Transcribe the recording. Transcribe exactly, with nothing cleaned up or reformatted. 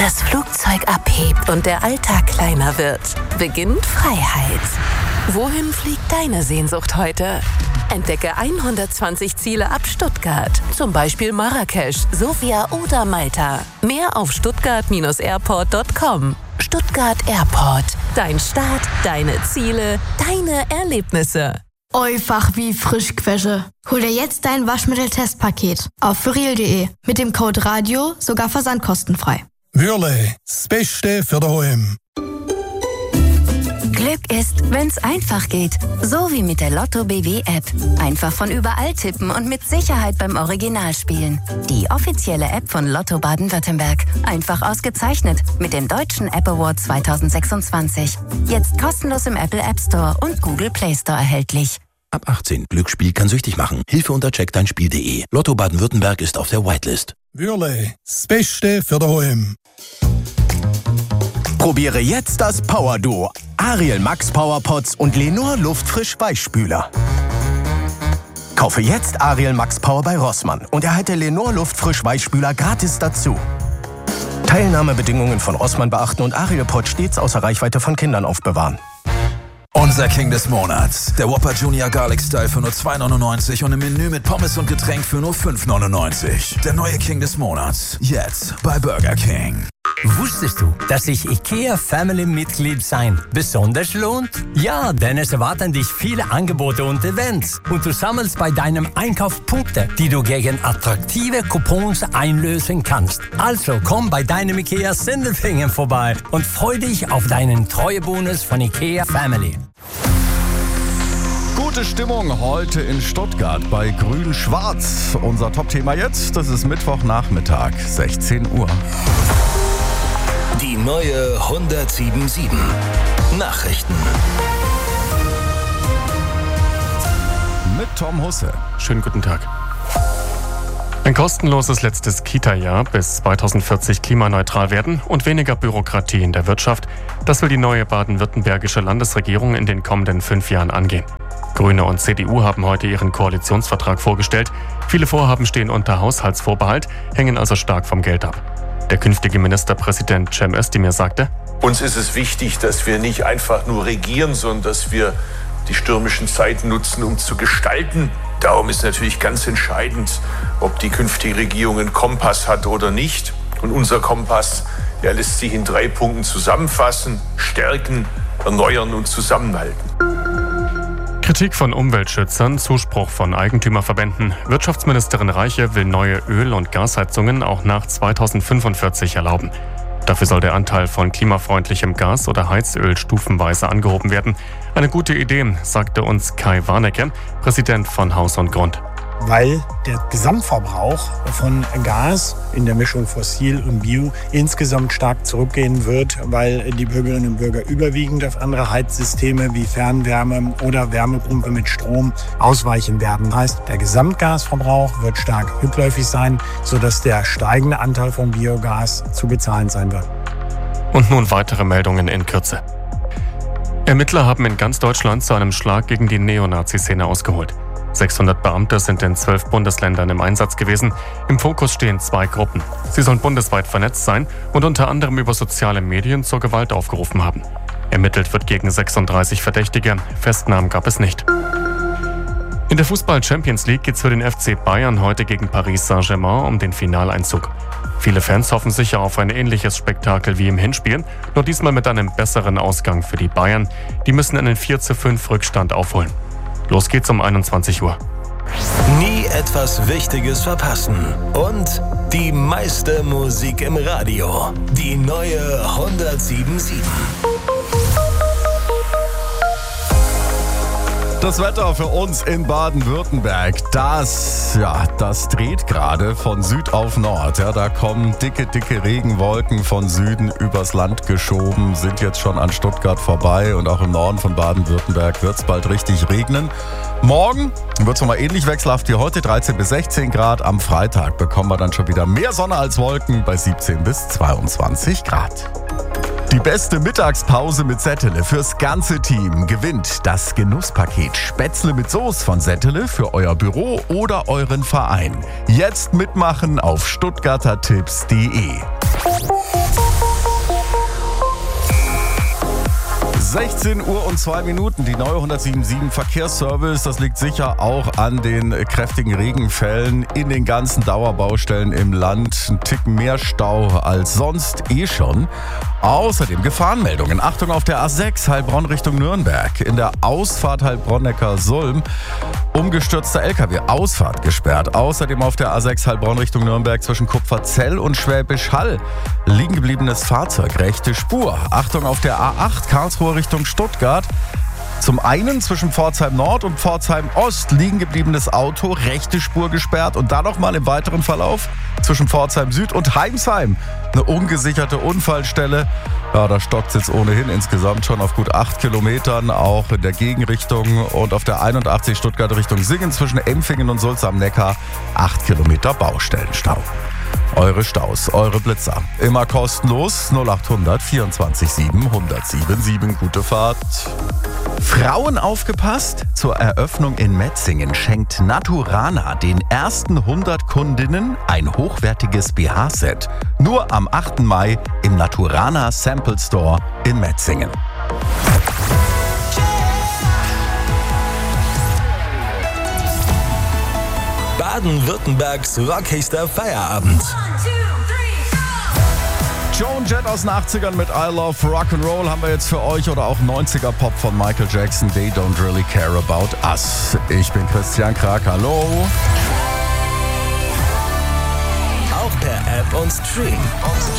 das Flugzeug abhebt und der Alltag kleiner wird, beginnt Freiheit. Wohin fliegt deine Sehnsucht heute? Entdecke hundertzwanzig Ziele ab Stuttgart, zum Beispiel Marrakesch, Sofia oder Malta. Mehr auf stuttgart Bindestrich airport Punkt com. Stuttgart Airport. Dein Start, deine Ziele, deine Erlebnisse. Einfach wie frisch gewäsche. Hol dir jetzt dein Waschmittel-Testpaket auf furiel punkt de. Mit dem Code RADIO sogar versandkostenfrei. Würle, das Beste für daheim. Glück ist, wenn's einfach geht. So wie mit der Lotto B W App. Einfach von überall tippen und mit Sicherheit beim Original spielen. Die offizielle App von Lotto Baden-Württemberg. Einfach ausgezeichnet mit dem Deutschen App Award zwanzig sechsundzwanzig. Jetzt kostenlos im Apple App Store und Google Play Store erhältlich. Ab achtzehn. Glücksspiel kann süchtig machen. Hilfe unter check dein spiel punkt de. Lotto Baden-Württemberg ist auf der Whitelist. Würle, das Beste für daheim. Probiere jetzt das Power Duo. Ariel Max Power Pots und Lenor Luftfrisch Weichspüler. Kaufe jetzt Ariel Max Power bei Rossmann und erhalte Lenor Luftfrisch Weichspüler gratis dazu. Teilnahmebedingungen von Rossmann beachten und Ariel Pot stets außer Reichweite von Kindern aufbewahren. Unser King des Monats. Der Whopper Junior Garlic Style für nur zwei neunundneunzig und im Menü mit Pommes und Getränk für nur fünf neunundneunzig. Der neue King des Monats. Jetzt bei Burger King. Wusstest du, dass sich IKEA Family Mitglied sein besonders lohnt? Ja, denn es erwarten dich viele Angebote und Events. Und du sammelst bei deinem Einkauf Punkte, die du gegen attraktive Coupons einlösen kannst. Also komm bei deinem IKEA Sindelfingen vorbei und freu dich auf deinen Treuebonus von IKEA Family. Gute Stimmung heute in Stuttgart bei Grün-Schwarz. Unser Top-Thema jetzt, das ist Mittwochnachmittag, sechzehn Uhr. Die neue hundertsieben Komma sieben. Nachrichten. Mit Tom Husse. Schönen guten Tag. Ein kostenloses letztes Kita-Jahr bis zweitausendvierzig klimaneutral werden und weniger Bürokratie in der Wirtschaft. Das will die neue baden-württembergische Landesregierung in den kommenden fünf Jahren angehen. Grüne und C D U haben heute ihren Koalitionsvertrag vorgestellt. Viele Vorhaben stehen unter Haushaltsvorbehalt, hängen also stark vom Geld ab. Der künftige Ministerpräsident Cem Özdemir sagte: Uns ist es wichtig, dass wir nicht einfach nur regieren, sondern dass wir die stürmischen Zeiten nutzen, um zu gestalten. Darum ist natürlich ganz entscheidend, ob die künftige Regierung einen Kompass hat oder nicht. Und unser Kompass, der lässt sich in drei Punkten zusammenfassen: Stärken, erneuern und zusammenhalten. Kritik von Umweltschützern, Zuspruch von Eigentümerverbänden. Wirtschaftsministerin Reiche will neue Öl- und Gasheizungen auch nach zweitausendfünfundvierzig erlauben. Dafür soll der Anteil von klimafreundlichem Gas oder Heizöl stufenweise angehoben werden. Eine gute Idee, sagte uns Kai Warnecke, Präsident von Haus und Grund. Weil der Gesamtverbrauch von Gas in der Mischung Fossil und Bio insgesamt stark zurückgehen wird, weil die Bürgerinnen und Bürger überwiegend auf andere Heizsysteme wie Fernwärme oder Wärmepumpe mit Strom ausweichen werden. Das heißt, der Gesamtgasverbrauch wird stark rückläufig sein, sodass der steigende Anteil von Biogas zu bezahlen sein wird. Und nun weitere Meldungen in Kürze. Ermittler haben in ganz Deutschland zu einem Schlag gegen die Neonazi-Szene ausgeholt. sechshundert Beamte sind in zwölf Bundesländern im Einsatz gewesen. Im Fokus stehen zwei Gruppen. Sie sollen bundesweit vernetzt sein und unter anderem über soziale Medien zur Gewalt aufgerufen haben. Ermittelt wird gegen sechsunddreißig Verdächtige. Festnahmen gab es nicht. In der Fußball-Champions League geht es für den F C Bayern heute gegen Paris Saint-Germain um den Finaleinzug. Viele Fans hoffen sicher auf ein ähnliches Spektakel wie im Hinspiel, nur diesmal mit einem besseren Ausgang für die Bayern. Die müssen einen vier zu fünf Rückstand aufholen. Los geht's um einundzwanzig Uhr. Nie etwas Wichtiges verpassen. Und die meiste Musik im Radio. Die neue hundertsieben Komma sieben. Das Wetter für uns in Baden-Württemberg, das, ja, das dreht gerade von Süd auf Nord. Ja, da kommen dicke, dicke Regenwolken von Süden übers Land geschoben, sind jetzt schon an Stuttgart vorbei und auch im Norden von Baden-Württemberg wird es bald richtig regnen. Morgen wird es nochmal ähnlich wechselhaft wie heute, dreizehn bis sechzehn Grad. Am Freitag bekommen wir dann schon wieder mehr Sonne als Wolken bei siebzehn bis zweiundzwanzig Grad. Die beste Mittagspause mit Settele fürs ganze Team gewinnt das Genusspaket Spätzle mit Soße von Settele für euer Büro oder euren Verein. Jetzt mitmachen auf stuttgarter tipps punkt de. sechzehn Uhr und zwei Minuten, die neue hundertsieben Verkehrsservice. Das liegt sicher auch an den kräftigen Regenfällen in den ganzen Dauerbaustellen im Land. Ein Tick mehr Stau als sonst eh schon. Außerdem Gefahrenmeldungen. Achtung auf der A sechs Heilbronn Richtung Nürnberg. In der Ausfahrt Heilbronn-Neckar-Sulm umgestürzter L K W. Ausfahrt gesperrt. Außerdem auf der A sechs Heilbronn Richtung Nürnberg zwischen Kupferzell und Schwäbisch Hall. Liegen gebliebenes Fahrzeug, rechte Spur. Achtung auf der A acht Karlsruhe Richtung Stuttgart. Zum einen zwischen Pforzheim Nord und Pforzheim Ost liegen gebliebenes Auto, rechte Spur gesperrt und dann nochmal im weiteren Verlauf zwischen Pforzheim Süd und Heimsheim eine ungesicherte Unfallstelle. Ja, da stockt es jetzt ohnehin insgesamt schon auf gut acht Kilometern, auch in der Gegenrichtung und auf der einundachtzig Stuttgart Richtung Singen zwischen Empfingen und Sulz am Neckar acht Kilometer Baustellenstau. Eure Staus, eure Blitzer. Immer kostenlos. null acht hundert vierundzwanzig sieben hundertsieben sieben. Gute Fahrt. Frauen aufgepasst? Zur Eröffnung in Metzingen schenkt Naturana den ersten hundert Kundinnen ein hochwertiges B H-Set. Nur am achten Mai im Naturana Sample Store in Metzingen. Baden-Württembergs rockigster Feierabend. Joan Jett aus den achtzigern mit I Love Rock'n'Roll haben wir jetzt für euch oder auch neunziger Pop von Michael Jackson, They Don't Really Care About Us. Ich bin Christian Krag, hallo. Auch per App und Stream.